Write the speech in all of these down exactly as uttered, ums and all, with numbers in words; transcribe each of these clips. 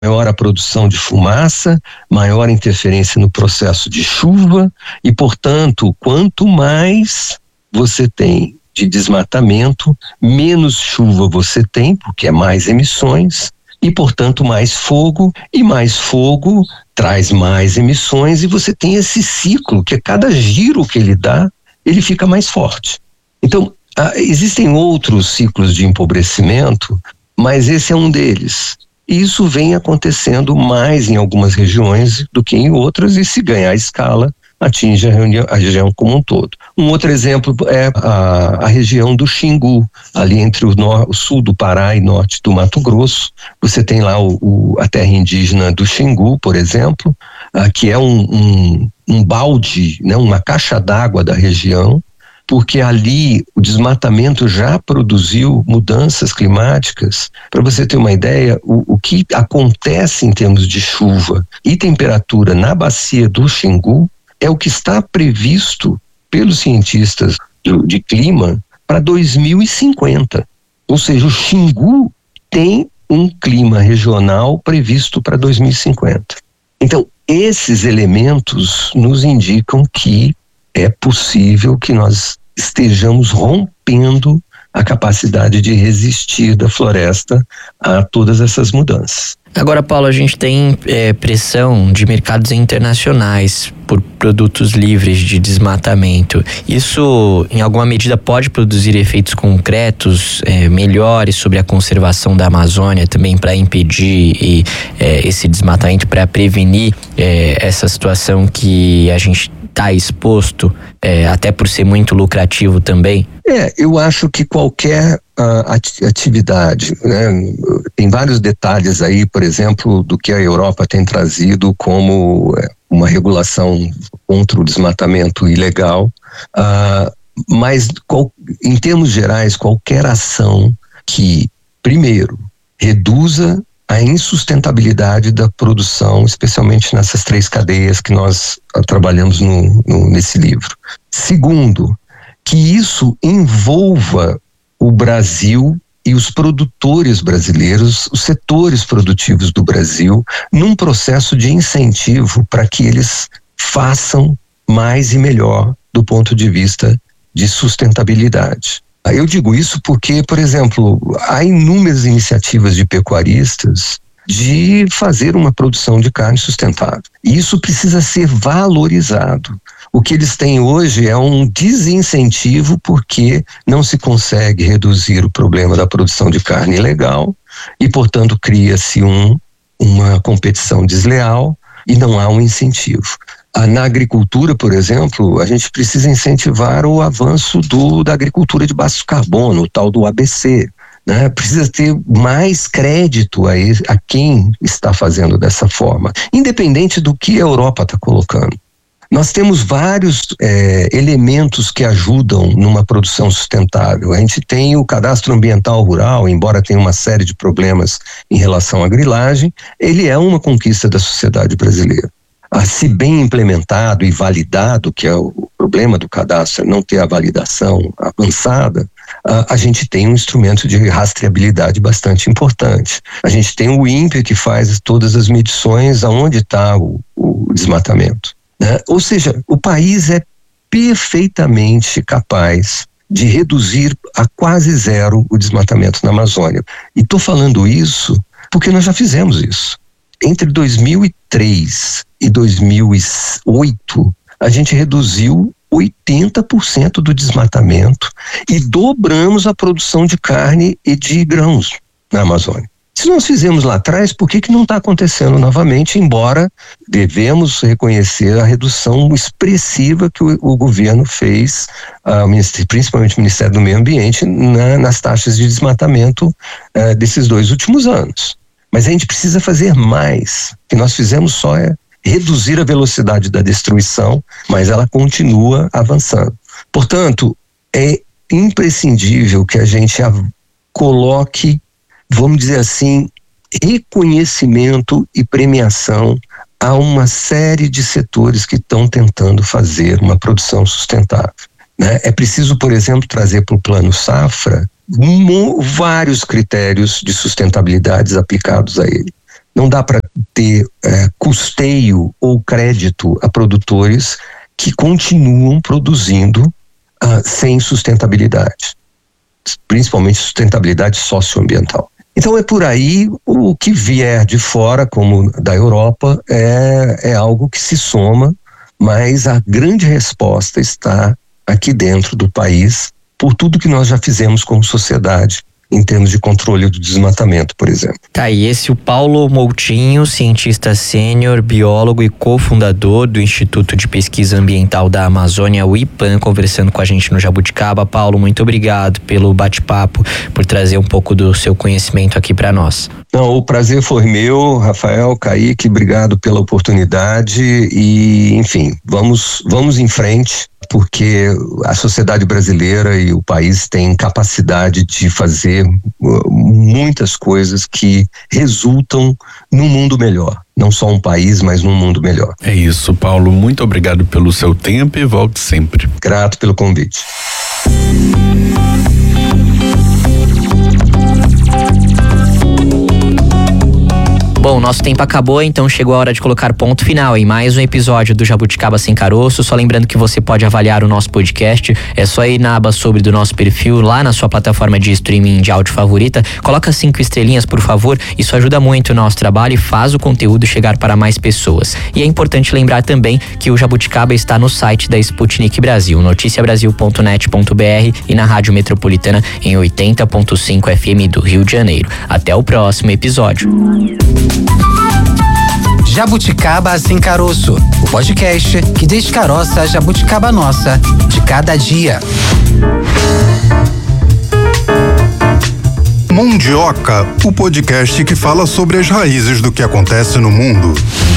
maior a produção de fumaça, maior a interferência no processo de chuva e, portanto, quanto mais você tem de desmatamento, menos chuva você tem, porque é mais emissões e, portanto, mais fogo, e mais fogo traz mais emissões, e você tem esse ciclo que a cada giro que ele dá, ele fica mais forte. Então, ah, existem outros ciclos de empobrecimento, mas esse é um deles. E isso vem acontecendo mais em algumas regiões do que em outras, e se ganhar escala, atinge a, reunião, a região como um todo. Um outro exemplo é a, a região do Xingu, ali entre o, nor, o sul do Pará e norte do Mato Grosso. Você tem lá o, o, a terra indígena do Xingu, por exemplo, ah, que é um, um, um balde, né, uma caixa d'água da região, porque ali o desmatamento já produziu mudanças climáticas. Para você ter uma ideia, o, o que acontece em termos de chuva e temperatura na bacia do Xingu é o que está previsto pelos cientistas de, de clima para dois mil e cinquenta. Ou seja, o Xingu tem um clima regional previsto para dois mil e cinquenta. Então, esses elementos nos indicam que é possível que nós estejamos rompendo a capacidade de resistir da floresta a todas essas mudanças. Agora, Paulo, a gente tem é, pressão de mercados internacionais por produtos livres de desmatamento. Isso, em alguma medida, pode produzir efeitos concretos é, melhores sobre a conservação da Amazônia, também para impedir e, é, esse desmatamento, para prevenir é, essa situação que a gente está exposto, é, até por ser muito lucrativo também? É, eu acho que qualquer uh, atividade, né, tem vários detalhes aí, por exemplo, do que a Europa tem trazido como uma regulação contra o desmatamento ilegal, uh, mas qual, em termos gerais, qualquer ação que, primeiro, reduza a insustentabilidade da produção, especialmente nessas três cadeias que nós uh, trabalhamos no, no, nesse livro. Segundo, que isso envolva o Brasil e os produtores brasileiros, os setores produtivos do Brasil, num processo de incentivo para que eles façam mais e melhor do ponto de vista de sustentabilidade. Eu digo isso porque, por exemplo, há inúmeras iniciativas de pecuaristas de fazer uma produção de carne sustentável. E isso precisa ser valorizado. O que eles têm hoje é um desincentivo porque não se consegue reduzir o problema da produção de carne ilegal e, portanto, cria-se um, uma competição desleal e não há um incentivo. Na agricultura, por exemplo, a gente precisa incentivar o avanço do, da agricultura de baixo carbono, o tal do A B C. Né? Precisa ter mais crédito a, a quem está fazendo dessa forma, independente do que a Europa está colocando. Nós temos vários é, elementos que ajudam numa produção sustentável. A gente tem o cadastro ambiental rural, embora tenha uma série de problemas em relação à grilagem, ele é uma conquista da sociedade brasileira. Ah, se bem implementado e validado, que é o problema do cadastro, não ter a validação avançada, ah, a gente tem um instrumento de rastreabilidade bastante importante. A gente tem o INPE que faz todas as medições aonde está o, o desmatamento. Né? Ou seja, o país é perfeitamente capaz de reduzir a quase zero o desmatamento na Amazônia. E estou falando isso porque nós já fizemos isso. Entre dois mil e três e dois mil e oito, a gente reduziu oitenta por cento do desmatamento e dobramos a produção de carne e de grãos na Amazônia. Se nós fizemos lá atrás, por que que não está acontecendo novamente, embora devemos reconhecer a redução expressiva que o, o governo fez, uh, principalmente o Ministério do Meio Ambiente, na, nas taxas de desmatamento uh, desses dois últimos anos. Mas a gente precisa fazer mais. O que nós fizemos só é reduzir a velocidade da destruição, mas ela continua avançando. Portanto, é imprescindível que a gente a, coloque, vamos dizer assim, reconhecimento e premiação a uma série de setores que estão tentando fazer uma produção sustentável. Né? É preciso, por exemplo, trazer para o Plano Safra vários critérios de sustentabilidade aplicados a ele. Não dá para ter é, custeio ou crédito a produtores que continuam produzindo uh, sem sustentabilidade, principalmente sustentabilidade socioambiental. Então é por aí, o que vier de fora, como da Europa, é, é algo que se soma, mas a grande resposta está aqui dentro do país, por tudo que nós já fizemos como sociedade, em termos de controle do desmatamento, por exemplo. Tá, e esse o Paulo Moutinho, cientista sênior, biólogo e cofundador do Instituto de Pesquisa Ambiental da Amazônia, o IPAM, conversando com a gente no Jabuticaba. Paulo, muito obrigado pelo bate-papo, por trazer um pouco do seu conhecimento aqui para nós. Não, o prazer foi meu, Rafael, Kaique, obrigado pela oportunidade e, enfim, vamos, vamos em frente, porque a sociedade brasileira e o país têm capacidade de fazer muitas coisas que resultam num mundo melhor. Não só um país, mas num mundo melhor. É isso, Paulo. Muito obrigado pelo seu tempo e volte sempre. Grato pelo convite. Bom, nosso tempo acabou, então chegou a hora de colocar ponto final em mais um episódio do Jabuticaba Sem Caroço. Só lembrando que você pode avaliar o nosso podcast, é só ir na aba sobre do nosso perfil, lá na sua plataforma de streaming de áudio favorita. Coloca cinco estrelinhas, por favor, isso ajuda muito o nosso trabalho e faz o conteúdo chegar para mais pessoas. E é importante lembrar também que o Jabuticaba está no site da Sputnik Brasil, noticia brasil ponto net ponto b r e na Rádio Metropolitana em oitenta ponto cinco F M do Rio de Janeiro. Até o próximo episódio. Jabuticaba Sem Caroço, o podcast que descaroça a jabuticaba nossa de cada dia. Mundioca, o podcast que fala sobre as raízes do que acontece no mundo.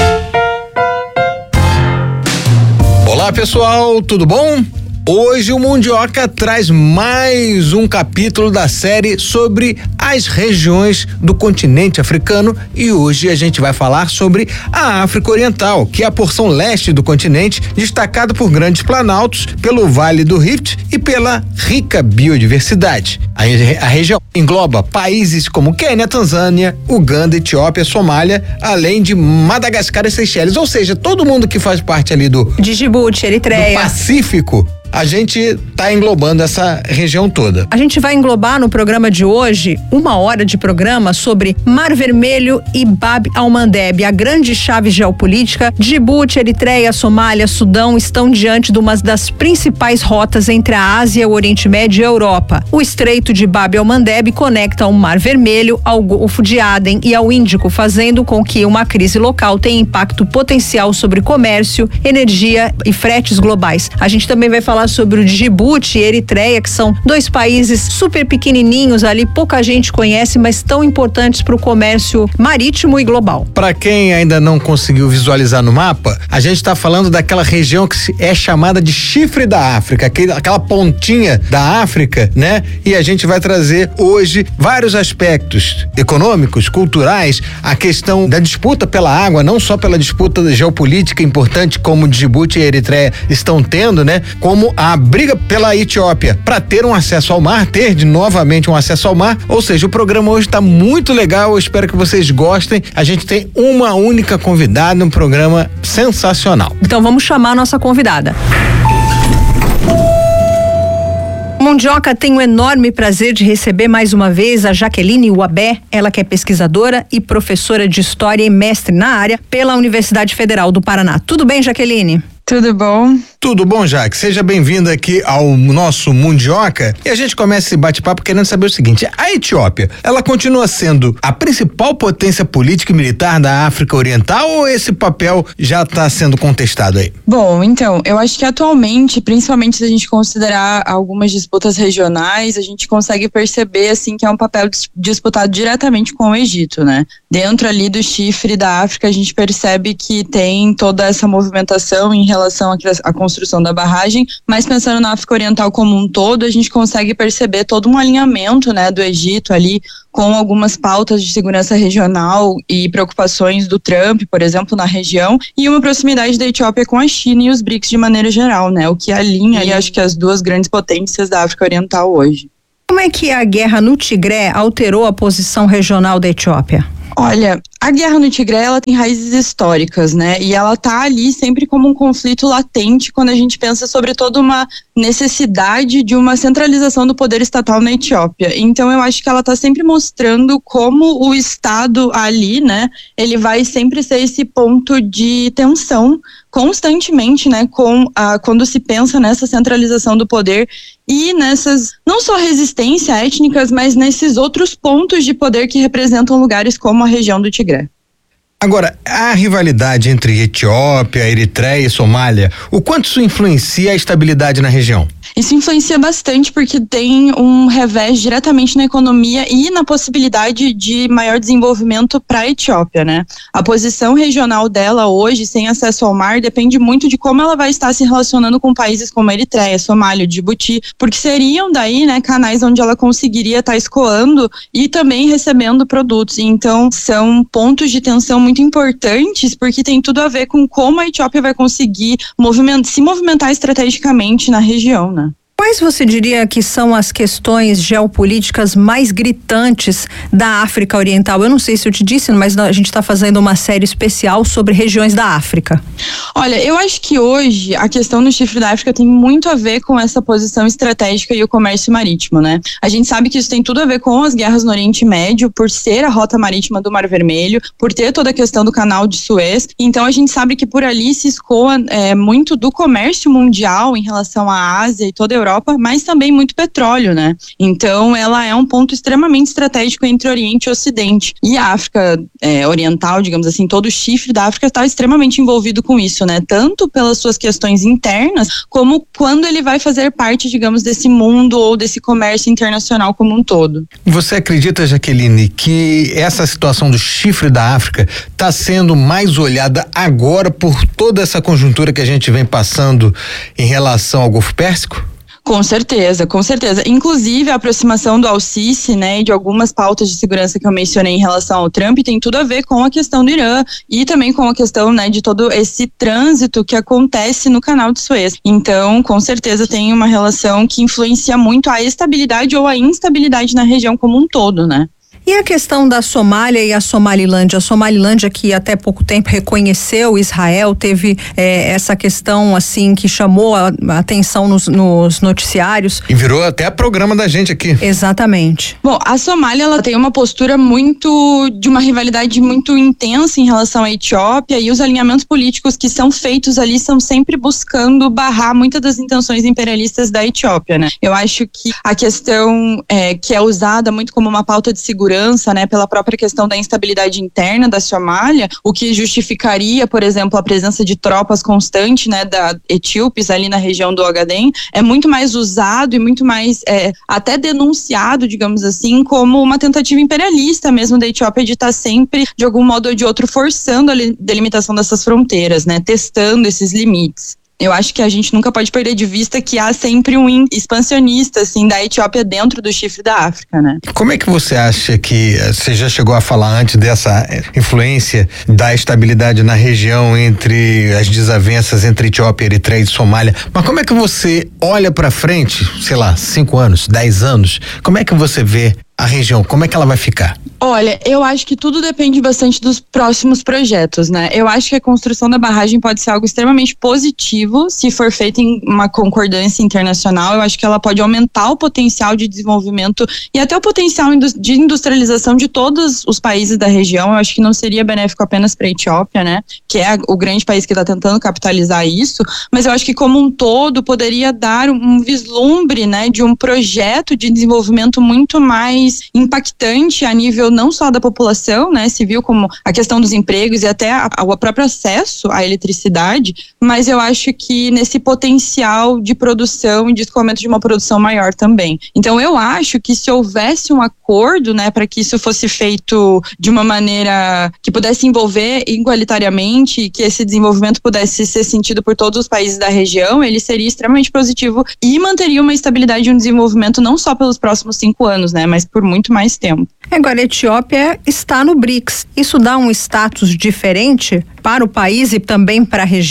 Olá pessoal, tudo bom? Hoje o Mundioca traz mais um capítulo da série sobre as regiões do continente africano e hoje a gente vai falar sobre a África Oriental, que é a porção leste do continente, destacada por grandes planaltos, pelo Vale do Rift e pela rica biodiversidade. A, a região engloba países como Quênia, Tanzânia, Uganda, Etiópia, Somália, além de Madagascar e Seychelles, ou seja, todo mundo que faz parte ali do de Djibouti, Eritreia, do Pacífico. A gente tá englobando essa região toda. A gente vai englobar no programa de hoje uma hora de programa sobre Mar Vermelho e Bab al-Mandeb, a grande chave geopolítica. Djibouti, Eritreia, Somália, Sudão estão diante de uma das principais rotas entre a Ásia, o Oriente Médio e a Europa. O Estreito de Bab al-Mandeb conecta o Mar Vermelho ao Golfo de Aden e ao Índico, fazendo com que uma crise local tenha impacto potencial sobre comércio, energia e fretes globais. A gente também vai falar sobre o Djibouti e Eritreia, que são dois países super pequenininhos ali, pouca gente conhece, mas tão importantes para o comércio marítimo e global. Para quem ainda não conseguiu visualizar no mapa, a gente está falando daquela região que é chamada de chifre da África, aquela pontinha da África, né? E a gente vai trazer hoje vários aspectos econômicos, culturais, a questão da disputa pela água, não só pela disputa geopolítica importante como Djibouti e Eritreia estão tendo, né? Como a briga pela Etiópia para ter um acesso ao mar, ter de novamente um acesso ao mar. Ou seja, o programa hoje está muito legal, eu espero que vocês gostem. A gente tem uma única convidada, um programa sensacional. Então vamos chamar a nossa convidada. Mundioca tem o enorme prazer de receber mais uma vez a Jaqueline Uabé, ela que é pesquisadora e professora de História e mestre na área pela Universidade Federal do Paraná. Tudo bem, Jaqueline? Tudo bom? Tudo bom, Jaque? Seja bem-vinda aqui ao nosso Mundioca. E a gente começa esse bate-papo querendo saber o seguinte: a Etiópia, ela continua sendo a principal potência política e militar da África Oriental ou esse papel já está sendo contestado aí? Bom, então, eu acho que atualmente, principalmente se a gente considerar algumas disputas regionais, a gente consegue perceber, assim, que é um papel disputado diretamente com o Egito, né? Dentro ali do chifre da África, a gente percebe que tem toda essa movimentação em relação à construção da barragem, mas pensando na África Oriental como um todo, a gente consegue perceber todo um alinhamento, né, do Egito ali com algumas pautas de segurança regional e preocupações do Trump, por exemplo, na região, e uma proximidade da Etiópia com a China e os BRICS de maneira geral, né, o que alinha aí, acho que as duas grandes potências da África Oriental hoje. Como é que a guerra no Tigré alterou a posição regional da Etiópia? Olha, A guerra no Tigré, ela tem raízes históricas, né? E ela tá ali sempre como um conflito latente quando a gente pensa sobre toda uma necessidade de uma centralização do poder estatal na Etiópia. Então eu acho que ela tá sempre mostrando como o Estado ali, né? Ele vai sempre ser esse ponto de tensão constantemente, né? Com a, quando se pensa nessa centralização do poder e nessas, não só resistência étnicas, mas nesses outros pontos de poder que representam lugares como a região do Tigré. Agora, a rivalidade entre Etiópia, Eritreia e Somália, o quanto isso influencia a estabilidade na região? Isso influencia bastante porque tem um revés diretamente na economia e na possibilidade de maior desenvolvimento para a Etiópia, né? A posição regional dela hoje, sem acesso ao mar, depende muito de como ela vai estar se relacionando com países como a Eritreia, Somália, Djibouti, porque seriam daí, né, canais onde ela conseguiria estar escoando e também recebendo produtos. Então, são pontos de tensão muito importantes porque tem tudo a ver com como a Etiópia vai conseguir moviment- se movimentar estrategicamente na região, né? Quais você diria que são as questões geopolíticas mais gritantes da África Oriental? Eu não sei se eu te disse, mas a gente está fazendo uma série especial sobre regiões da África. Olha, eu acho que hoje a questão do chifre da África tem muito a ver com essa posição estratégica e o comércio marítimo, né? A gente sabe que isso tem tudo a ver com as guerras no Oriente Médio, por ser a rota marítima do Mar Vermelho, por ter toda a questão do canal de Suez. Então a gente sabe que por ali se escoa é, muito do comércio mundial em relação à Ásia e toda a Europa, mas também muito petróleo, né? Então ela é um ponto extremamente estratégico entre Oriente e Ocidente. E a África é, Oriental, digamos assim, todo o chifre da África está extremamente envolvido com isso, né? Tanto pelas suas questões internas, como quando ele vai fazer parte, digamos, desse mundo ou desse comércio internacional como um todo. Você acredita, Jaqueline, que essa situação do chifre da África está sendo mais olhada agora por toda essa conjuntura que a gente vem passando em relação ao Golfo Pérsico? Com certeza, com certeza. Inclusive a aproximação do Al-Sisi, né, e de algumas pautas de segurança que eu mencionei em relação ao Trump tem tudo a ver com a questão do Irã e também com a questão, né, de todo esse trânsito que acontece no canal de Suez. Então, com certeza tem uma relação que influencia muito a estabilidade ou a instabilidade na região como um todo, né? E a questão da Somália e a Somalilândia? A Somalilândia, que até pouco tempo reconheceu Israel, teve é, essa questão assim que chamou a, a atenção nos, nos noticiários. E virou até programa da gente aqui. Exatamente. Bom, a Somália, ela tem uma postura muito, de uma rivalidade muito intensa em relação à Etiópia, e os alinhamentos políticos que são feitos ali são sempre buscando barrar muitas das intenções imperialistas da Etiópia, né? Eu acho que a questão é, que é usada muito como uma pauta de segurança, né, pela própria questão da instabilidade interna da Somália, o que justificaria, por exemplo, a presença de tropas constante, né, da etíopes ali na região do Ogaden, é muito mais usado e muito mais é, até denunciado, digamos assim, como uma tentativa imperialista mesmo da Etiópia de estar sempre, de algum modo ou de outro, forçando a delimitação dessas fronteiras, né, testando esses limites. Eu acho que a gente nunca pode perder de vista que há sempre um expansionista, assim, da Etiópia dentro do chifre da África, né? Como é que você acha que, você já chegou a falar antes dessa influência da estabilidade na região entre as desavenças entre Etiópia, Eritreia e Somália, mas como é que você olha pra frente, sei lá, cinco anos, dez anos, como é que você vê a região, como é que ela vai ficar? Olha, eu acho que tudo depende bastante dos próximos projetos, né? Eu acho que a construção da barragem pode ser algo extremamente positivo se for feita em uma concordância internacional. Eu acho que ela pode aumentar o potencial de desenvolvimento e até o potencial de industrialização de todos os países da região. Eu acho que não seria benéfico apenas para a Etiópia, né? Que é o grande país que está tentando capitalizar isso, mas eu acho que como um todo poderia dar um vislumbre, né, de um projeto de desenvolvimento muito mais impactante a nível não só da população, né, civil, como a questão dos empregos e até a, o próprio acesso à eletricidade, mas eu acho que nesse potencial de produção e de escoamento de uma produção maior também. Então eu acho que se houvesse um acordo, né, para que isso fosse feito de uma maneira que pudesse envolver igualitariamente, que esse desenvolvimento pudesse ser sentido por todos os países da região, ele seria extremamente positivo e manteria uma estabilidade e um desenvolvimento não só pelos próximos cinco anos, né, mas por muito mais tempo. Agora, a Etiópia está no BRICS. Isso dá um status diferente para o país e também para a região?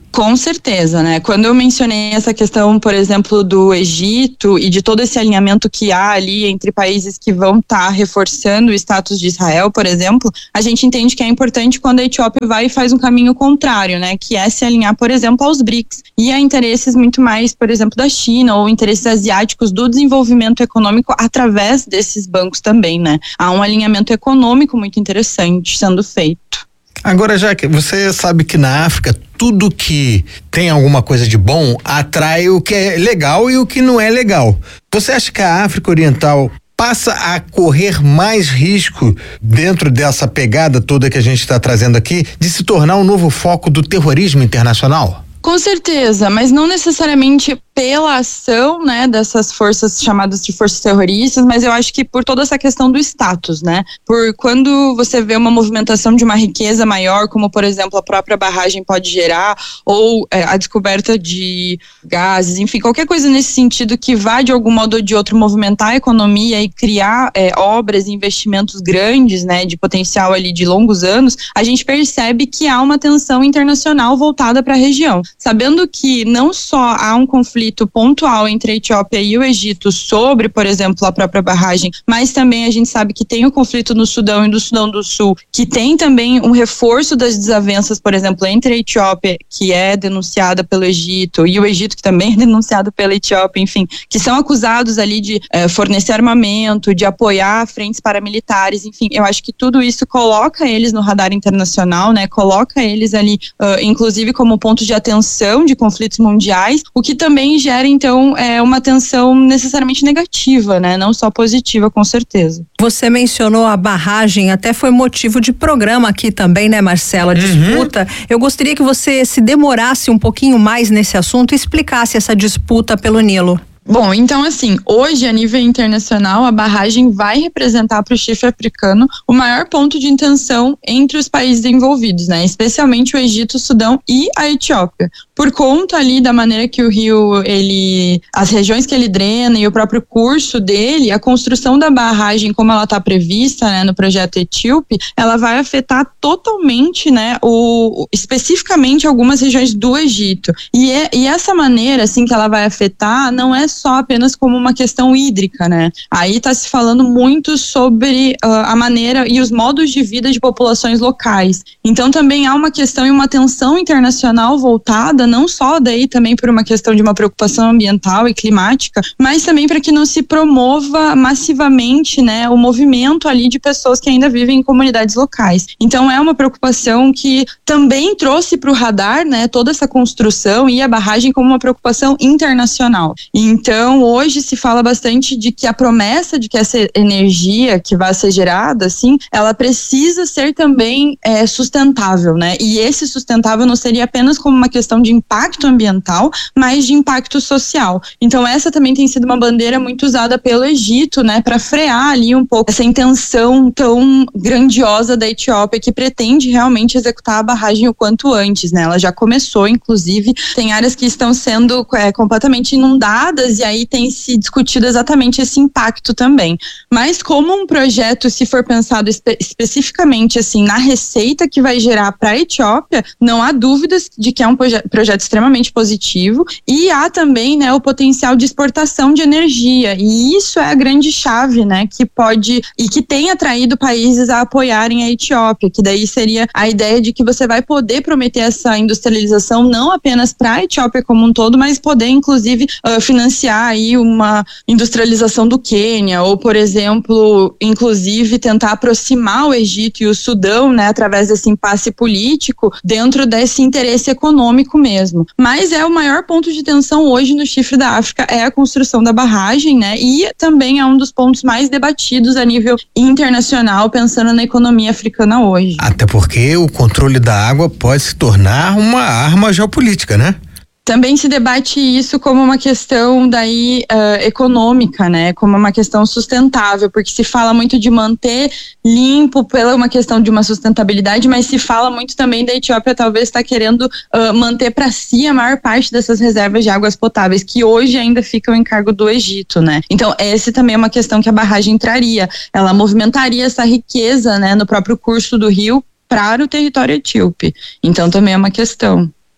Com certeza, né? Quando eu mencionei essa questão, por exemplo, do Egito e de todo esse alinhamento que há ali entre países que vão estar tá reforçando o status de Israel, por exemplo, a gente entende que é importante quando a Etiópia vai e faz um caminho contrário, né? Que é se alinhar, por exemplo, aos BRICS e a interesses muito mais, por exemplo, da China ou interesses asiáticos do desenvolvimento econômico através desses bancos também, né? Há um alinhamento econômico muito interessante sendo feito. Agora, Jaque, você sabe que na África tudo que tem alguma coisa de bom atrai o que é legal e o que não é legal. Você acha que a África Oriental passa a correr mais risco dentro dessa pegada toda que a gente está trazendo aqui de se tornar um novo foco do terrorismo internacional? Com certeza, mas não necessariamente pela ação, né, dessas forças chamadas de forças terroristas, mas eu acho que por toda essa questão do status, né, por quando você vê uma movimentação de uma riqueza maior, como por exemplo a própria barragem pode gerar, ou é, a descoberta de gases, enfim, qualquer coisa nesse sentido que vá de algum modo ou de outro movimentar a economia e criar é, obras e investimentos grandes, né, de potencial ali de longos anos, a gente percebe que há uma tensão internacional voltada para a região. Sabendo que não só há um conflito pontual entre a Etiópia e o Egito sobre, por exemplo, a própria barragem, mas também a gente sabe que tem o conflito no Sudão e do Sudão do Sul, que tem também um reforço das desavenças, por exemplo, entre a Etiópia, que é denunciada pelo Egito, e o Egito, que também é denunciado pela Etiópia, enfim, que são acusados ali de eh, fornecer armamento, de apoiar frentes paramilitares, enfim, eu acho que tudo isso coloca eles no radar internacional, né, coloca eles ali, uh, inclusive como ponto de atenção de conflitos mundiais, o que também gera, então, é, uma tensão necessariamente negativa, né? Não só positiva, com certeza. Você mencionou a barragem, até foi motivo de programa aqui também, né, Marcela? Disputa. Uhum. Eu gostaria que você se demorasse um pouquinho mais nesse assunto e explicasse essa disputa pelo Nilo. Bom, então assim, hoje a nível internacional a barragem vai representar para o chifre africano o maior ponto de intenção entre os países envolvidos, né? Especialmente o Egito, o Sudão e a Etiópia. Por conta ali da maneira que o rio, ele, as regiões que ele drena e o próprio curso dele, a construção da barragem como ela está prevista, né, no projeto Etíope, ela vai afetar totalmente, né, o, especificamente algumas regiões do Egito. E, é, e essa maneira, assim, que ela vai afetar não é só apenas como uma questão hídrica, né? Aí está se falando muito sobre uh, a maneira e os modos de vida de populações locais. Então também há uma questão e uma tensão internacional voltada não só daí também por uma questão de uma preocupação ambiental e climática, mas também para que não se promova massivamente, né, o movimento ali de pessoas que ainda vivem em comunidades locais. Então é uma preocupação que também trouxe para o radar, né, toda essa construção e a barragem como uma preocupação internacional. Então hoje se fala bastante de que a promessa de que essa energia que vai ser gerada, assim, ela precisa ser também é, sustentável, né? E esse sustentável não seria apenas como uma questão de impacto ambiental, mas de impacto social. Então essa também tem sido uma bandeira muito usada pelo Egito, né, para frear ali um pouco essa intenção tão grandiosa da Etiópia que pretende realmente executar a barragem o quanto antes, né? Ela já começou, inclusive, tem áreas que estão sendo é, completamente inundadas e aí tem se discutido exatamente esse impacto também. Mas como um projeto, se for pensado espe- especificamente assim na receita que vai gerar para a Etiópia, não há dúvidas de que é um proje- projeto extremamente positivo e há também, né, o potencial de exportação de energia, e isso é a grande chave, né, que pode e que tem atraído países a apoiarem a Etiópia, que daí seria a ideia de que você vai poder prometer essa industrialização não apenas para a Etiópia como um todo, mas poder inclusive uh, financiar aí uma industrialização do Quênia, ou por exemplo, inclusive tentar aproximar o Egito e o Sudão, né, através desse impasse político dentro desse interesse econômico mesmo. Mas é o maior ponto de tensão hoje no chifre da África, é a construção da barragem, né? E também é um dos pontos mais debatidos a nível internacional, pensando na economia africana hoje. Até porque o controle da água pode se tornar uma arma geopolítica, né? Também se debate isso como uma questão daí uh, econômica, né? Como uma questão sustentável, porque se fala muito de manter limpo pela uma questão de uma sustentabilidade, mas se fala muito também da Etiópia talvez estar tá querendo uh, manter para si a maior parte dessas reservas de águas potáveis, que hoje ainda ficam em cargo do Egito, né? Então essa também é uma questão que a barragem traria. Ela movimentaria essa riqueza, né, no próprio curso do rio para o território etíope. Então também é uma questão.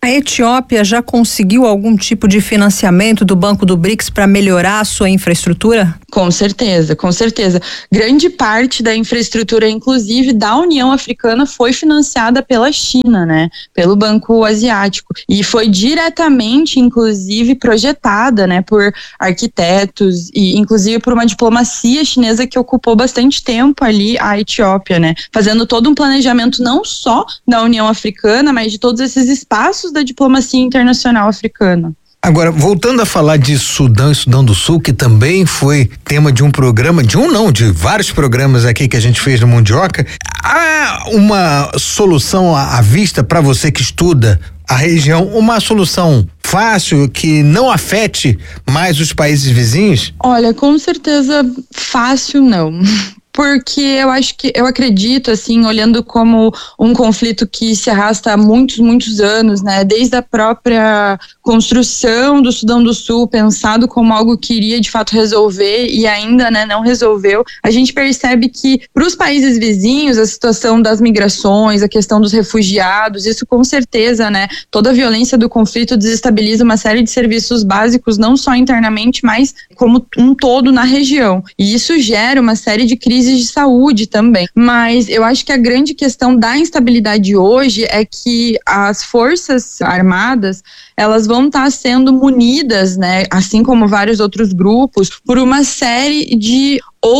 A Etiópia já conseguiu algum tipo de financiamento do Banco do BRICS para melhorar a sua infraestrutura? Com certeza, com certeza. Grande parte da infraestrutura, inclusive da União Africana, foi financiada pela China, né? Pelo Banco Asiático. E foi diretamente, inclusive, projetada, né? Por arquitetos e, inclusive, por uma diplomacia chinesa que ocupou bastante tempo ali a Etiópia, né? Fazendo todo um planejamento não só da União Africana, mas de todos esses espaços da diplomacia internacional africana. Agora, voltando a falar de Sudão e Sudão do Sul, que também foi tema de um programa, de um não, de vários programas aqui que a gente fez no Mundioca, há uma solução à vista para você que estuda a região, uma solução fácil que não afete mais os países vizinhos? Olha, com certeza fácil não. Porque eu acho que, eu acredito, assim, olhando como um conflito que se arrasta há muitos, muitos anos, né? Desde a própria construção do Sudão do Sul, pensado como algo que iria de fato resolver e ainda, né, não resolveu. A gente percebe que para os países vizinhos, a situação das migrações, a questão dos refugiados, isso com certeza, né? Toda a violência do conflito desestabiliza uma série de serviços básicos, não só internamente, mas como um todo na região. E isso gera uma série de crises de saúde também, mas eu acho que a grande questão da instabilidade hoje é que as forças armadas, elas vão estar sendo munidas, né, assim como vários outros grupos, por uma série de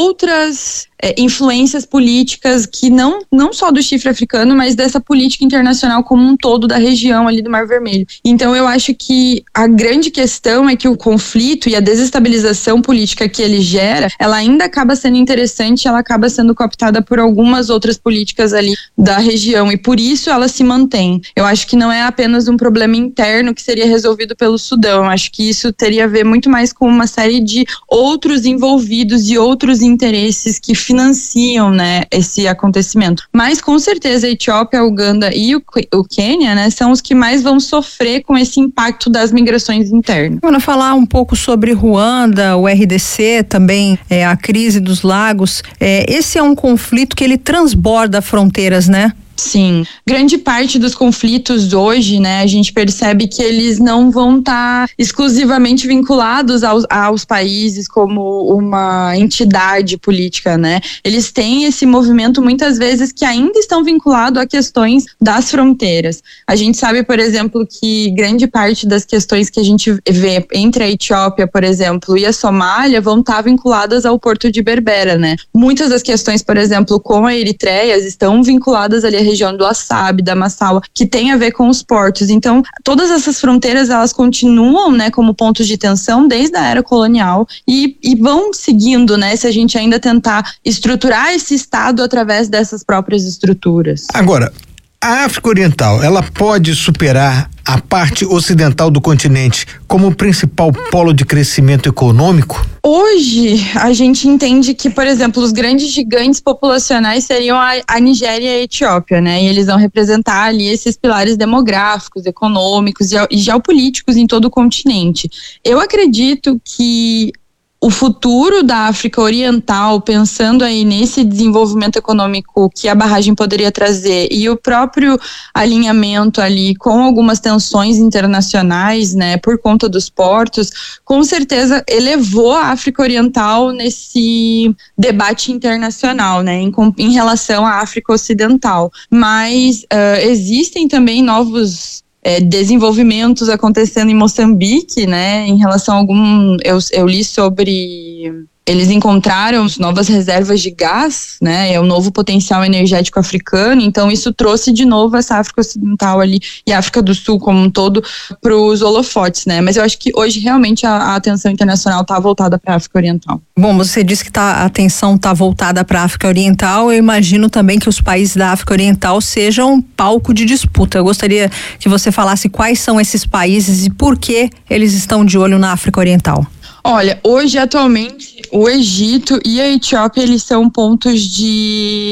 outras é, influências políticas que não, não só do chifre africano, mas dessa política internacional como um todo da região ali do Mar Vermelho. Então eu acho que a grande questão é que o conflito e a desestabilização política que ele gera, ela ainda acaba sendo interessante, ela acaba sendo cooptada por algumas outras políticas ali da região e por isso ela se mantém. Eu acho que não é apenas um problema interno que seria resolvido pelo Sudão, eu acho que isso teria a ver muito mais com uma série de outros envolvidos e outros interesses que financiam, né, esse acontecimento. Mas com certeza a Etiópia, a Uganda e o, o Quênia, né, são os que mais vão sofrer com esse impacto das migrações internas. Vamos falar um pouco sobre Ruanda, o R D C, também é, a crise dos lagos. É, esse é um conflito que ele transborda fronteiras, né? Sim, grande parte dos conflitos hoje, né, a gente percebe que eles não vão estar tá exclusivamente vinculados aos, aos países como uma entidade política, né, eles têm esse movimento muitas vezes que ainda estão vinculados a questões das fronteiras. A gente sabe, por exemplo, que grande parte das questões que a gente vê entre a Etiópia, por exemplo, e a Somália vão estar tá vinculadas ao porto de Berbera, né. Muitas das questões, por exemplo, com a Eritreia, estão vinculadas ali à região do Assab, da Massawa, que tem a ver com os portos. Então, todas essas fronteiras, elas continuam, né, como pontos de tensão desde a era colonial e, e vão seguindo, né, se a gente ainda tentar estruturar esse Estado através dessas próprias estruturas. Agora, a África Oriental, ela pode superar a parte ocidental do continente como o principal polo de crescimento econômico? Hoje, a gente entende que, por exemplo, os grandes gigantes populacionais seriam a, a Nigéria e a Etiópia, né? E eles vão representar ali esses pilares demográficos, econômicos e, e geopolíticos em todo o continente. Eu acredito que o futuro da África Oriental, pensando aí nesse desenvolvimento econômico que a barragem poderia trazer e o próprio alinhamento ali com algumas tensões internacionais, né, por conta dos portos, com certeza elevou a África Oriental nesse debate internacional, né, em, em relação à África Ocidental. Mas uh, existem também novos É, desenvolvimentos acontecendo em Moçambique, né, em relação a algum, eu, eu li sobre, eles encontraram novas reservas de gás, né, é um novo potencial energético africano, então isso trouxe de novo essa África Ocidental ali e a África do Sul como um todo para os holofotes, né, mas eu acho que hoje realmente a, a atenção internacional está voltada para a África Oriental. Bom, você disse que tá, a atenção está voltada para a África Oriental, eu imagino também que os países da África Oriental sejam um palco de disputa. Eu gostaria que você falasse quais são esses países e por que eles estão de olho na África Oriental. Olha, hoje atualmente o Egito e a Etiópia, eles são pontos de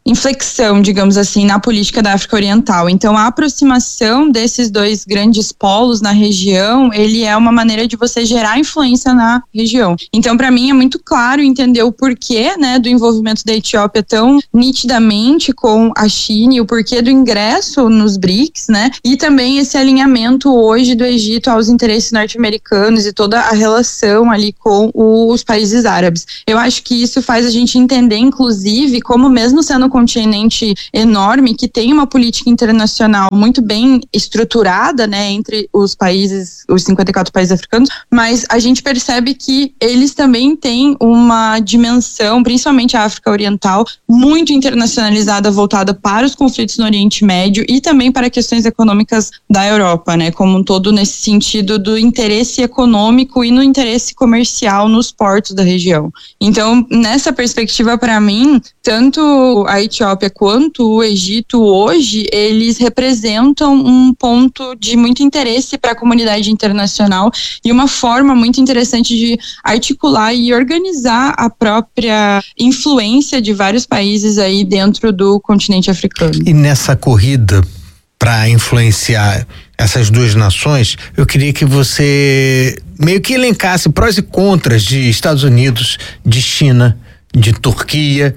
inflexão, digamos assim, na política da África Oriental. Então, a aproximação desses dois grandes polos na região, ele é uma maneira de você gerar influência na região. Então, para mim, é muito claro entender o porquê, né, do envolvimento da Etiópia tão nitidamente com a China e o porquê do ingresso nos B R I C S, né, e também esse alinhamento hoje do Egito aos interesses norte-americanos e toda a relação ali com os países árabes. Eu acho que isso faz a gente entender, inclusive, como mesmo sendo um continente enorme, que tem uma política internacional muito bem estruturada, né, entre os países, os cinquenta e quatro países africanos, mas a gente percebe que eles também têm uma dimensão, principalmente a África Oriental, muito internacionalizada, voltada para os conflitos no Oriente Médio e também para questões econômicas da Europa, né, como um todo nesse sentido do interesse econômico e no interesse comercial nos portos da região. Então, nessa perspectiva, para mim, tanto a Etiópia quanto o Egito hoje, eles representam um ponto de muito interesse para a comunidade internacional e uma forma muito interessante de articular e organizar a própria influência de vários países aí dentro do continente africano. E nessa corrida para influenciar essas duas nações, eu queria que você meio que elencasse prós e contras de Estados Unidos, de China, de Turquia,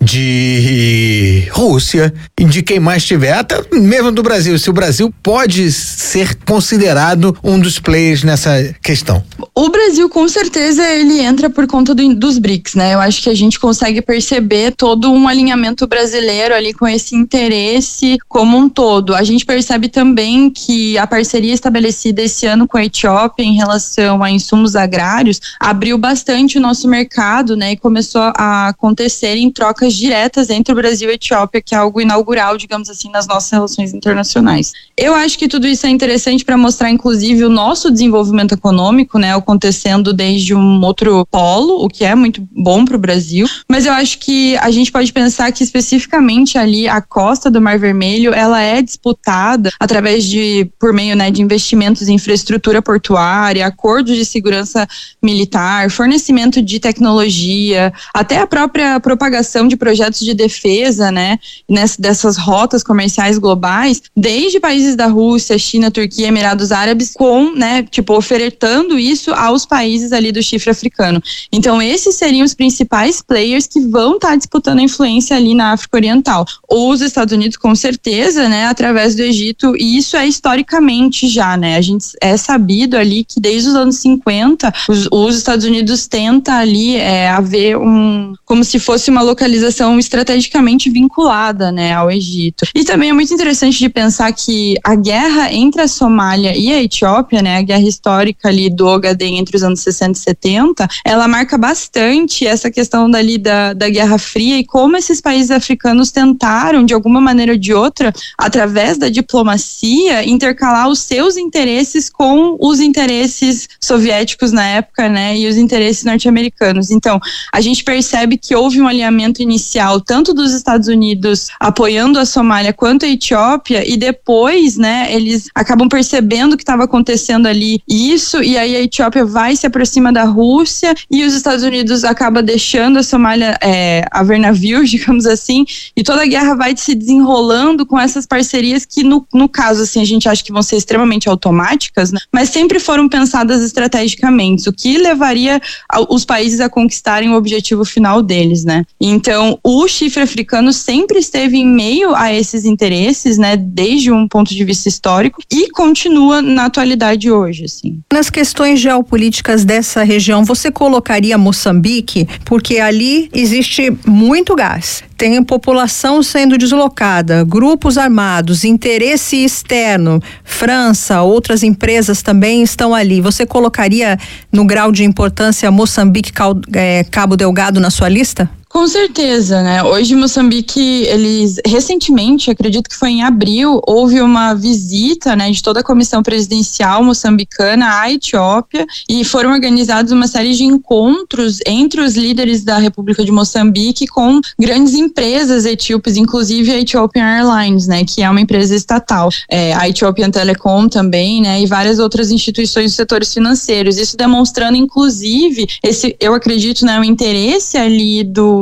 de Rússia e de quem mais tiver, até mesmo do Brasil, se o Brasil pode ser considerado um dos players nessa questão. O Brasil, com certeza, ele entra por conta do, dos B R I C S, né? Eu acho que a gente consegue perceber todo um alinhamento brasileiro ali com esse interesse como um todo. A gente percebe também que a parceria estabelecida esse ano com a Etiópia em relação a insumos agrários abriu bastante o nosso mercado, né? E começou a acontecer em trocas diretas entre o Brasil e a Etiópia, que é algo inaugural, digamos assim, nas nossas relações internacionais. Eu acho que tudo isso é interessante para mostrar, inclusive, o nosso desenvolvimento econômico, né, acontecendo desde um outro polo, o que é muito bom para o Brasil, mas eu acho que a gente pode pensar que especificamente ali a costa do Mar Vermelho, ela é disputada através de, por meio, né, de investimentos em infraestrutura portuária, acordos de segurança militar, fornecimento de tecnologia, até a própria propagação de projetos de defesa, né, nessa, dessas rotas comerciais globais, desde países da Rússia, China, Turquia, Emirados Árabes, com, né, tipo, ofertando isso aos países ali do chifre africano. Então, esses seriam os principais players que vão estar tá disputando a influência ali na África Oriental. Os Estados Unidos, com certeza, né, através do Egito, e isso é historicamente já, né, a gente é sabido ali que desde os anos cinquenta, os, os Estados Unidos tenta ali é, haver um, como se fosse uma localização estrategicamente vinculada, né, ao Egito. E também é muito interessante de pensar que a guerra entre a Somália e a Etiópia, né, a guerra histórica ali do Ogaden entre os anos sessenta e setenta, ela marca bastante essa questão dali da, da Guerra Fria e como esses países africanos tentaram, de alguma maneira ou de outra, através da diplomacia, intercalar os seus interesses com os interesses soviéticos na época, né, e os interesses norte-americanos. Então, a gente percebe que houve um alinhamento inicial, tanto dos Estados Unidos apoiando a Somália quanto a Etiópia, e depois, né, eles acabam percebendo que estava acontecendo ali isso, e aí a Etiópia vai se aproxima da Rússia, e os Estados Unidos acaba deixando a Somália é, a ver navios, digamos assim, e toda a guerra vai se desenrolando com essas parcerias que, no, no caso, assim, a gente acha que vão ser extremamente automáticas, né, mas sempre foram pensadas estrategicamente, o que levaria a, os países a conquistarem o objetivo final deles, né. Então, o chifre africano sempre esteve em meio a esses interesses, né, desde um ponto de vista histórico, e continua na atualidade hoje, assim. Nas questões geopolíticas dessa região, você colocaria Moçambique? Porque ali existe muito gás. Tem população sendo deslocada, grupos armados, interesse externo, França, outras empresas também estão ali. Você colocaria no grau de importância Moçambique, Cabo Delgado na sua lista? Com certeza, né? Hoje Moçambique, eles recentemente, acredito que foi em abril, houve uma visita, né, de toda a comissão presidencial moçambicana à Etiópia e foram organizados uma série de encontros entre os líderes da República de Moçambique com grandes empresas etíopes, inclusive a Ethiopian Airlines, né, que é uma empresa estatal, é, a Ethiopian Telecom também, né, e várias outras instituições dos setores financeiros. Isso demonstrando, inclusive, esse, eu acredito, né, o interesse ali do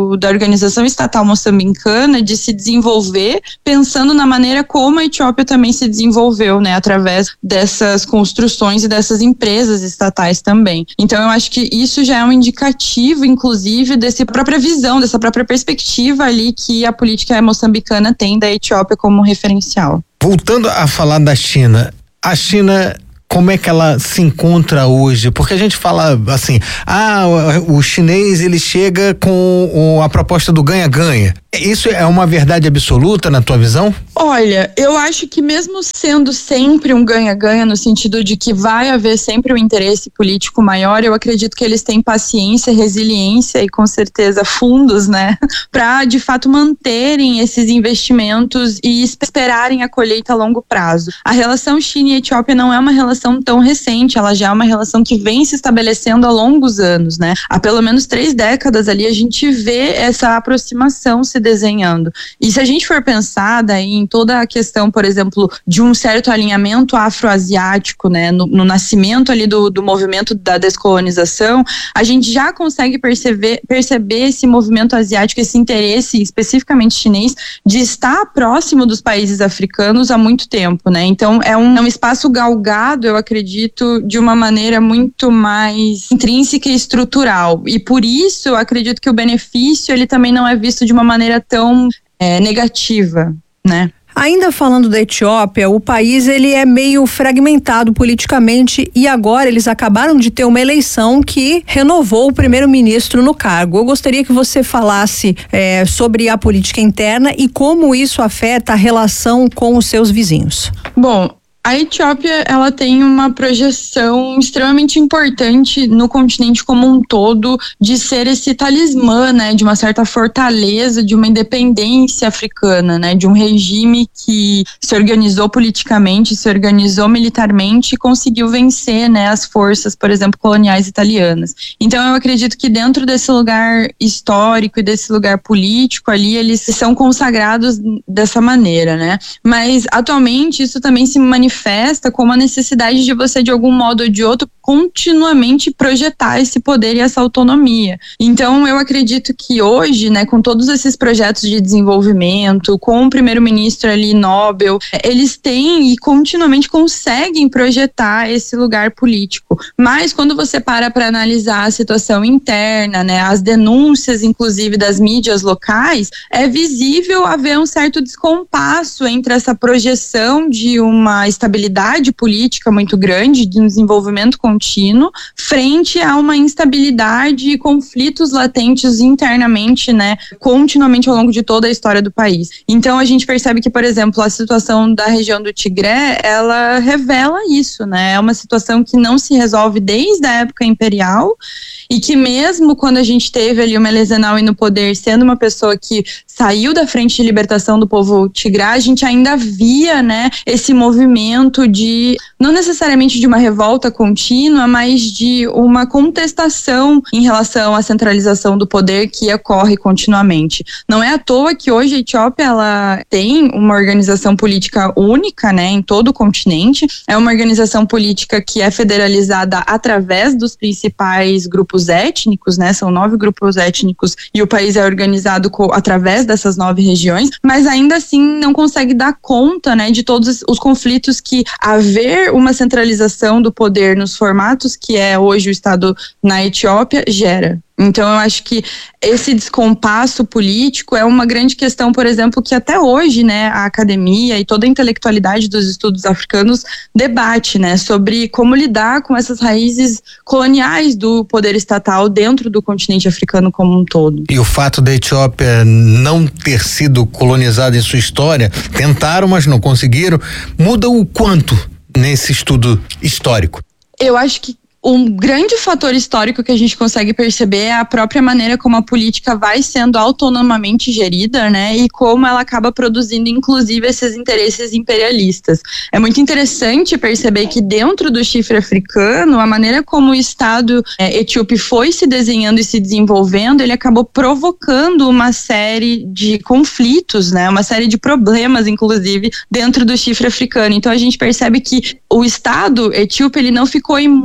do, da organização estatal moçambicana de se desenvolver pensando na maneira como a Etiópia também se desenvolveu, né, através dessas construções e dessas empresas estatais também. Então eu acho que isso já é um indicativo, inclusive, dessa própria visão, dessa própria perspectiva ali que a política moçambicana tem da Etiópia como referencial. Voltando a falar da China, a China, como é que ela se encontra hoje? Porque a gente fala assim, ah, o, o chinês ele chega com o, a proposta do ganha-ganha. Isso é uma verdade absoluta na tua visão? Olha, eu acho que mesmo sendo sempre um ganha-ganha no sentido de que vai haver sempre um interesse político maior, eu acredito que eles têm paciência, resiliência e com certeza fundos, né, para de fato manterem esses investimentos e esperarem a colheita a longo prazo. A relação China e Etiópia não é uma relação tão recente, ela já é uma relação que vem se estabelecendo há longos anos, né? Há pelo menos três décadas ali a gente vê essa aproximação se desenhando. E se a gente for pensar daí em toda a questão, por exemplo, de um certo alinhamento afroasiático, né, no, no nascimento ali do, do movimento da descolonização, a gente já consegue perceber, perceber esse movimento asiático, esse interesse especificamente chinês de estar próximo dos países africanos há muito tempo, né? Então é um, é um espaço galgado, eu acredito, de uma maneira muito mais intrínseca e estrutural. E por isso eu acredito que o benefício ele também não é visto de uma maneira tão é, negativa, né? Ainda falando da Etiópia, o país ele é meio fragmentado politicamente e agora eles acabaram de ter uma eleição que renovou o primeiro-ministro no cargo. Eu gostaria que você falasse é, sobre a política interna e como isso afeta a relação com os seus vizinhos. Bom, a Etiópia, ela tem uma projeção extremamente importante no continente como um todo de ser esse talismã, né, de uma certa fortaleza, de uma independência africana, né, de um regime que se organizou politicamente, se organizou militarmente e conseguiu vencer, né, as forças, por exemplo, coloniais italianas. Então eu acredito que dentro desse lugar histórico e desse lugar político ali, eles são consagrados dessa maneira, né, mas atualmente isso também se manifesta manifesta como a necessidade de você, de algum modo ou de outro, continuamente projetar esse poder e essa autonomia. Então, eu acredito que hoje, né, com todos esses projetos de desenvolvimento, com o primeiro-ministro ali, Nobel, eles têm e continuamente conseguem projetar esse lugar político. Mas, quando você para para analisar a situação interna, né, as denúncias, inclusive, das mídias locais, é visível haver um certo descompasso entre essa projeção de uma estabilidade política muito grande, de um desenvolvimento contínuo, frente a uma instabilidade e conflitos latentes internamente, né, continuamente ao longo de toda a história do país. Então a gente percebe que, por exemplo, a situação da região do Tigré, ela revela isso, né, é uma situação que não se resolve desde a época imperial e que mesmo quando a gente teve ali o Meles Zenawi no poder, sendo uma pessoa que saiu da frente de libertação do povo tigré, a gente ainda via, né, esse movimento de, não necessariamente de uma revolta contínua, mas de uma contestação em relação à centralização do poder que ocorre continuamente. Não é à toa que hoje a Etiópia, ela tem uma organização política única, né, em todo o continente. É uma organização política que é federalizada através dos principais grupos étnicos, né, são nove grupos étnicos e o país é organizado co- através dessas nove regiões, mas ainda assim não consegue dar conta, né, de todos os conflitos que haver uma centralização do poder nos formatos que é hoje o Estado na Etiópia gera. Então eu acho que esse descompasso político é uma grande questão, por exemplo, que até hoje, né, a academia e toda a intelectualidade dos estudos africanos debate, né, sobre como lidar com essas raízes coloniais do poder estatal dentro do continente africano como um todo. E o fato da Etiópia não ter sido colonizada em sua história, tentaram, mas não conseguiram, muda o quanto nesse estudo histórico? Eu acho que um grande fator histórico que a gente consegue perceber é a própria maneira como a política vai sendo autonomamente gerida, né, e como ela acaba produzindo, inclusive, esses interesses imperialistas. É muito interessante perceber que dentro do chifre africano, a maneira como o Estado é, etíope foi se desenhando e se desenvolvendo, ele acabou provocando uma série de conflitos, né, uma série de problemas, inclusive, dentro do chifre africano. Então a gente percebe que o Estado etíope, ele não ficou imune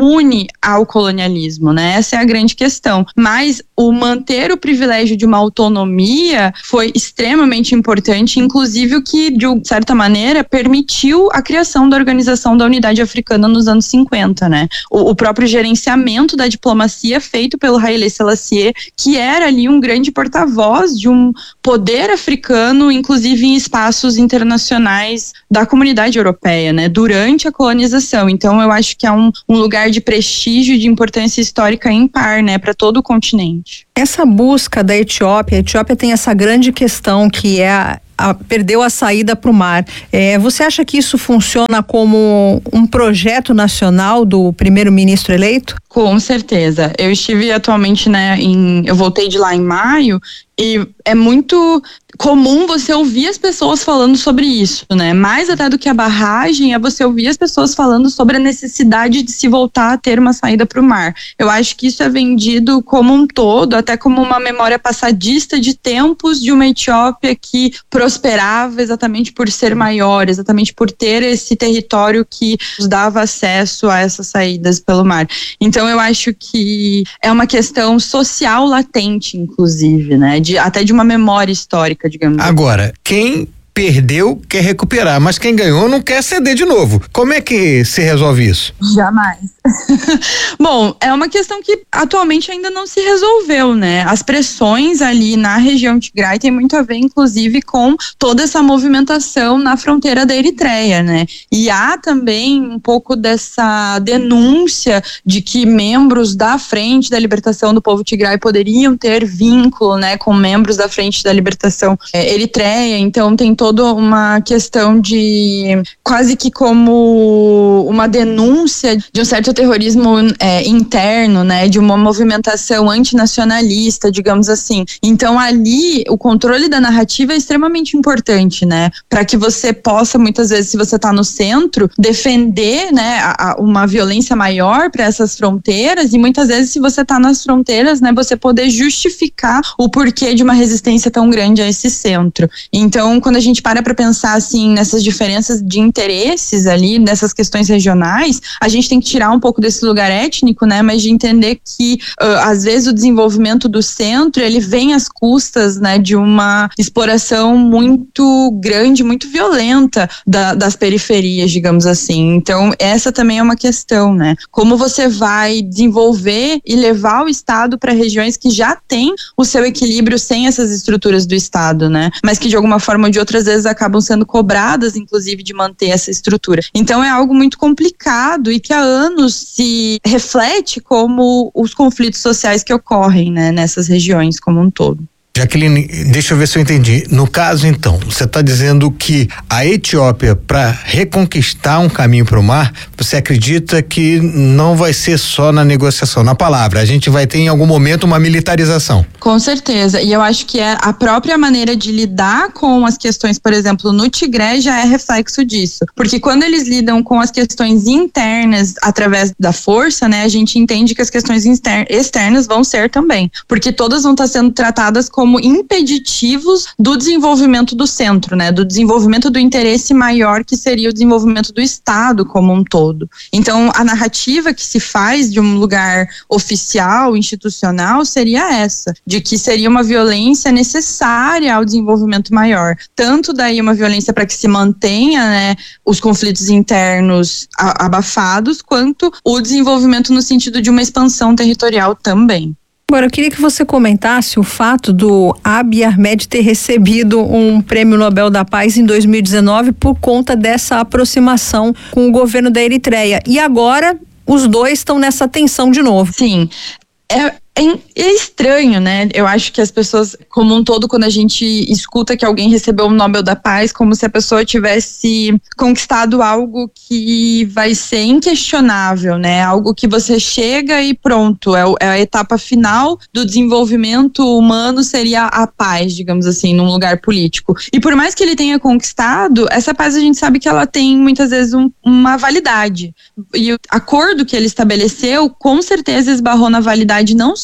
imune ao colonialismo, né? Essa é a grande questão. Mas o manter o privilégio de uma autonomia foi extremamente importante, inclusive o que, de certa maneira, permitiu a criação da Organização da Unidade Africana nos anos cinquenta, né? O, o próprio gerenciamento da diplomacia feito pelo Haile Selassie, que era ali um grande porta-voz de um poder africano, inclusive em espaços internacionais da comunidade europeia, né? Durante a colonização. Então, eu acho que é um, um lugar de prestígio e de importância histórica ímpar, né? Para todo o continente. Essa busca da Etiópia, a Etiópia tem essa grande questão que é a A, perdeu a saída para o mar. É, você acha que isso funciona como um projeto nacional do primeiro-ministro eleito? Com certeza. Eu estive atualmente, né, em, eu voltei de lá em maio e é muito comum você ouvir as pessoas falando sobre isso, né? Mais até do que a barragem é você ouvir as pessoas falando sobre a necessidade de se voltar a ter uma saída para o mar. Eu acho que isso é vendido como um todo, até como uma memória passadista de tempos de uma Etiópia que prosperava exatamente por ser maior, exatamente por ter esse território que nos dava acesso a essas saídas pelo mar. Então eu acho que é uma questão social latente, inclusive, né? De, até de uma memória histórica, digamos. Agora, quem perdeu quer recuperar, mas quem ganhou não quer ceder de novo. Como é que se resolve isso? Jamais. Bom, é uma questão que atualmente ainda não se resolveu, né? As pressões ali na região Tigray tem muito a ver, inclusive, com toda essa movimentação na fronteira da Eritreia, né? E há também um pouco dessa denúncia de que membros da Frente da Libertação do Povo Tigray poderiam ter vínculo, né, com membros da Frente da Libertação é, Eritreia. Então tem toda uma questão de quase que como uma denúncia de um certo terrorismo é, interno, né, de uma movimentação antinacionalista, digamos assim. Então ali o controle da narrativa é extremamente importante, né, para que você possa muitas vezes, se você está no centro, defender, né, a, a, uma violência maior para essas fronteiras, e muitas vezes se você está nas fronteiras, né, você poder justificar o porquê de uma resistência tão grande a esse centro. Então quando a gente para para pensar assim nessas diferenças de interesses ali, nessas questões regionais, a gente tem que tirar um pouco desse lugar étnico, né, mas de entender que uh, às vezes o desenvolvimento do centro, ele vem às custas, né, de uma exploração muito grande, muito violenta da, das periferias, digamos assim. Então essa também é uma questão, né, como você vai desenvolver e levar o Estado para regiões que já têm o seu equilíbrio sem essas estruturas do Estado, né, mas que de alguma forma ou de outras vezes acabam sendo cobradas, inclusive, de manter essa estrutura. Então é algo muito complicado e que há anos se reflete como os conflitos sociais que ocorrem, né, nessas regiões como um todo. Jaqueline, deixa eu ver se eu entendi. No caso, então, você está dizendo que a Etiópia, para reconquistar um caminho para o mar, você acredita que não vai ser só na negociação, na palavra, a gente vai ter em algum momento uma militarização? Com certeza, e eu acho que é a própria maneira de lidar com as questões, por exemplo, no Tigré já é reflexo disso, porque quando eles lidam com as questões internas através da força, né, a gente entende que as questões externas vão ser também, porque todas vão estar sendo tratadas como como impeditivos do desenvolvimento do centro, né, do desenvolvimento do interesse maior que seria o desenvolvimento do Estado como um todo. Então, a narrativa que se faz de um lugar oficial, institucional, seria essa, de que seria uma violência necessária ao desenvolvimento maior. Tanto daí uma violência para que se mantenha, né, os conflitos internos abafados, quanto o desenvolvimento no sentido de uma expansão territorial também. Agora, eu queria que você comentasse o fato do Abiy Ahmed ter recebido um prêmio Nobel da Paz em dois mil e dezenove por conta dessa aproximação com o governo da Eritreia. E agora, os dois estão nessa tensão de novo. Sim. É, é estranho, né? Eu acho que as pessoas, como um todo, quando a gente escuta que alguém recebeu o Nobel da Paz, como se a pessoa tivesse conquistado algo que vai ser inquestionável, né? Algo que você chega e pronto, é, é a etapa final do desenvolvimento humano, seria a paz, digamos assim, num lugar político. E por mais que ele tenha conquistado, essa paz a gente sabe que ela tem muitas vezes um, uma validade. E o acordo que ele estabeleceu, com certeza esbarrou na validade não só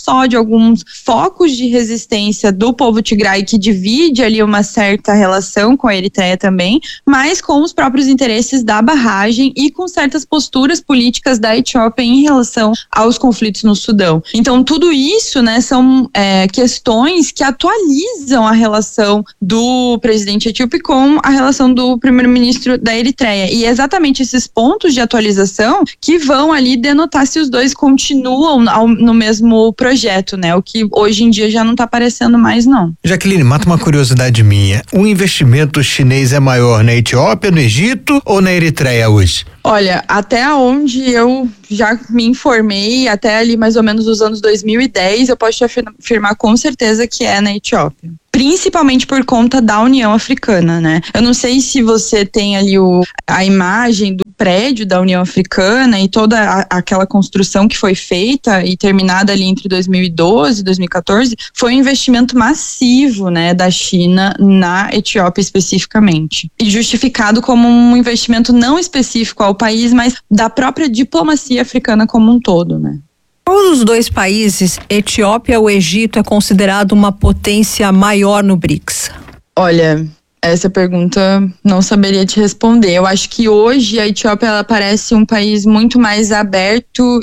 só de alguns focos de resistência do povo tigray, que divide ali uma certa relação com a Eritreia também, mas com os próprios interesses da barragem e com certas posturas políticas da Etiópia em relação aos conflitos no Sudão. Então, tudo isso, né, são é, questões que atualizam a relação do presidente etíope com a relação do primeiro-ministro da Eritreia. E é exatamente esses pontos de atualização que vão ali denotar se os dois continuam ao, no mesmo projeto, né? O que hoje em dia já não está aparecendo mais, não. Jaqueline, mata uma curiosidade minha. O investimento chinês é maior na Etiópia, no Egito ou na Eritreia hoje? Olha, até onde eu já me informei, até ali mais ou menos os anos dois mil e dez, eu posso te afirmar com certeza que é na Etiópia. Principalmente por conta da União Africana, né? Eu não sei se você tem ali o, a imagem do prédio da União Africana e toda a, aquela construção que foi feita e terminada ali entre dois mil e doze e dois mil e quatorze, foi um investimento massivo, né, da China na Etiópia especificamente. E justificado como um investimento não específico ao país, mas da própria diplomacia africana como um todo, né? Qual dos dois países, Etiópia ou Egito, é considerado uma potência maior no BRICS? Olha, essa pergunta não saberia te responder. Eu acho que hoje a Etiópia ela parece um país muito mais aberto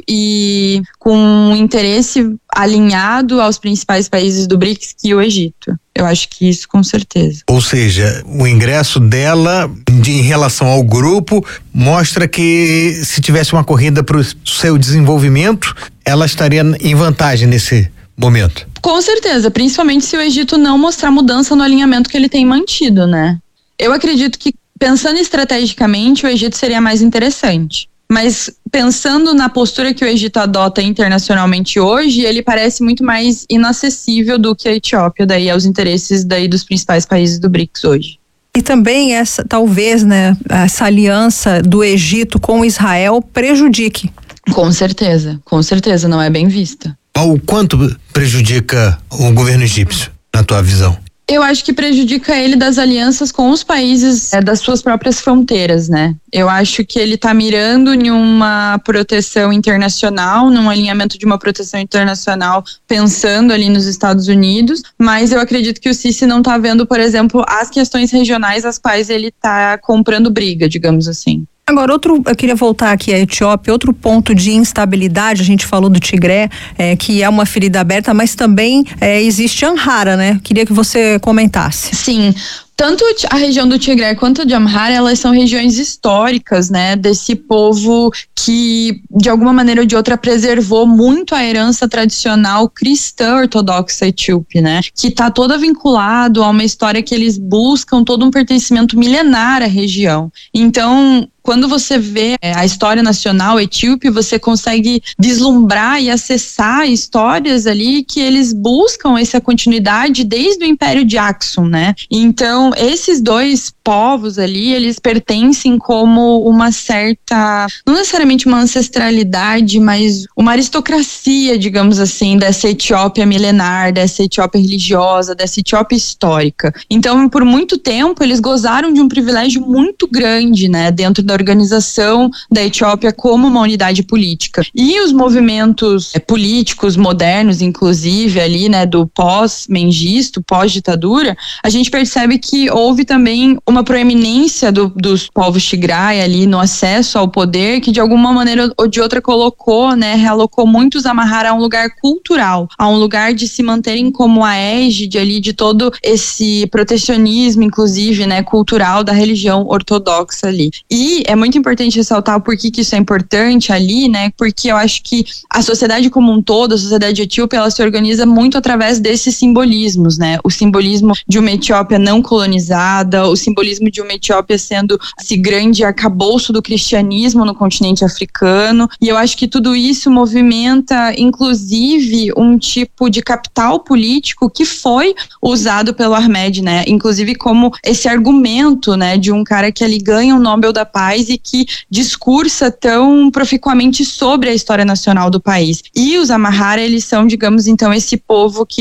e com um interesse alinhado aos principais países do BRICS que o Egito. Eu acho que isso com certeza. Ou seja, o ingresso dela de, em relação ao grupo mostra que se tivesse uma corrida para o seu desenvolvimento, ela estaria em vantagem nesse momento. Com certeza, principalmente se o Egito não mostrar mudança no alinhamento que ele tem mantido, né? Eu acredito que, pensando estrategicamente, o Egito seria mais interessante. Mas pensando na postura que o Egito adota internacionalmente hoje, ele parece muito mais inacessível do que a Etiópia, daí aos interesses daí dos principais países do BRICS hoje. E também essa, talvez, né, essa aliança do Egito com Israel prejudique. Com certeza, com certeza, não é bem vista. O quanto prejudica o governo egípcio, na tua visão? Eu acho que prejudica ele das alianças com os países é, das suas próprias fronteiras, né? Eu acho que ele está mirando em uma proteção internacional, num alinhamento de uma proteção internacional, pensando ali nos Estados Unidos, mas eu acredito que o Sisi não está vendo, por exemplo, as questões regionais às quais ele está comprando briga, digamos assim. Agora, outro, eu queria voltar aqui à Etiópia, outro ponto de instabilidade, a gente falou do Tigré, é, que é uma ferida aberta, mas também é, existe Amhara, né? Queria que você comentasse. Sim. Tanto a região do Tigré quanto a de Amhara, elas são regiões históricas, né, desse povo que, de alguma maneira ou de outra, preservou muito a herança tradicional cristã ortodoxa etíope, né, que está toda vinculado a uma história que eles buscam todo um pertencimento milenar à região. Então, quando você vê a história nacional etíope, você consegue vislumbrar e acessar histórias ali que eles buscam essa continuidade desde o Império de Aksum, né? Então, esses dois povos ali, eles pertencem como uma certa, não necessariamente uma ancestralidade, mas uma aristocracia, digamos assim, dessa Etiópia milenar, dessa Etiópia religiosa, dessa Etiópia histórica. Então, por muito tempo, eles gozaram de um privilégio muito grande, né, dentro da organização da Etiópia como uma unidade política. E os movimentos é, políticos modernos, inclusive ali, né, do pós-mengisto, pós-ditadura, a gente percebe que houve também uma proeminência do, dos povos Tigray ali no acesso ao poder, que de alguma maneira ou de outra colocou, né, realocou muitos Amhara a um lugar cultural, a um lugar de se manterem como a égide ali de todo esse protecionismo, inclusive, né, cultural da religião ortodoxa ali. E é muito importante ressaltar o porquê que isso é importante ali, né? Porque eu acho que a sociedade como um todo, a sociedade etíope, ela se organiza muito através desses simbolismos, né? O simbolismo de uma Etiópia não colonizada, o simbolismo de uma Etiópia sendo esse grande arcabouço do cristianismo no continente africano. E eu acho que tudo isso movimenta, inclusive, um tipo de capital político que foi usado pelo Ahmed, né? Inclusive como esse argumento, né, de um cara que ali ganha o Nobel da Paz e que discursa tão proficuamente sobre a história nacional do país. E os Amhara, eles são, digamos, então, esse povo que